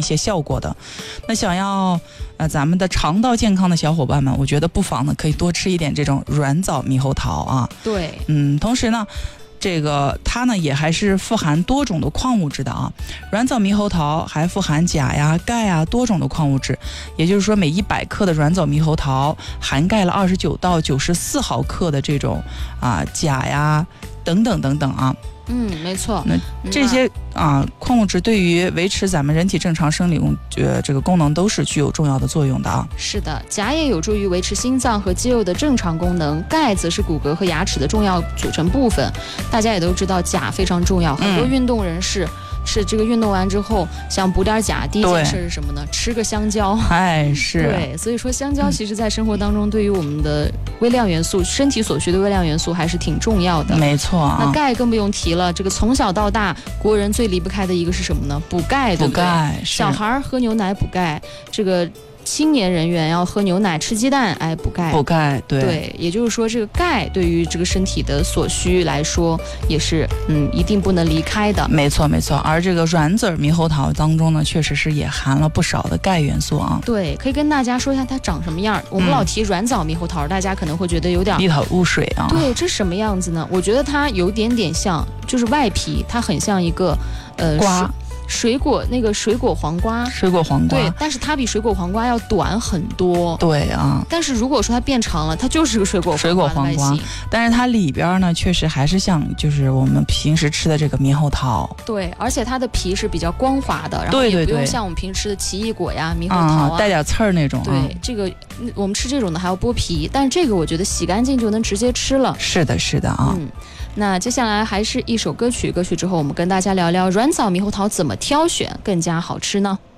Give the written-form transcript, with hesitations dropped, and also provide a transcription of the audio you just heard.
一些效果的。那想要咱们的肠道健康的小伙伴们，我觉得不妨呢可以多吃一点这种软枣猕猴桃啊。 对， 同时呢，这个它呢也还是富含多种的矿物质的啊。软枣猕猴桃还富含钾呀、钙啊多种的矿物质，也就是说每100克的软枣猕猴桃涵盖了29到94毫克的这种钾呀等等等等啊。 没错。 那这些矿物质对于维持咱们人体正常生理这个功能都是具有重要的作用的啊。 是的，钾也有助于维持心脏和肌肉的正常功能，钙则是骨骼和牙齿的重要组成部分。大家也都知道钾非常重要，很多运动人士是这个运动完之后想补点钾，第一件事是什么呢？吃个香蕉。 是。 对，所以说香蕉其实在生活当中对于我们的微量元素，身体所需的微量元素还是挺重要的。 没错那钙更不用提了，这个从小到大国人最离不开的一个是什么呢？补钙，对不对？ 补钙。 小孩喝牛奶补钙，这个青年人员要喝牛奶吃鸡蛋，补钙。 补钙，对， 也就是说这个钙对于这个身体的所需来说也是一定不能离开的。 没错。而这个软籽猕猴桃当中呢，确实是也含了不少的钙元素啊。 对，可以跟大家说一下它长什么样。我们老提软枣猕猴桃，大家可能会觉得有点一头雾水啊。 对，这什么样子呢？我觉得它有点像，就是外皮它很像一个瓜。 水果黄瓜，对，但是它比水果黄瓜要短很多。 对啊， 但是如果说它变长了，它就是个水果黄瓜， 但是它里边呢，确实还是像就是我们平时吃的这个猕猴桃。 对，而且它的皮是比较光滑的，然后也不用像我们平时吃的奇异果呀、猕猴桃带点刺儿那种。 对，这个我们吃这种的还要剥皮，但是这个我觉得洗干净就能直接吃了。 是的啊。 那接下来还是一首歌曲之后我们跟大家聊聊软枣猕猴桃怎么挑选更加好吃呢？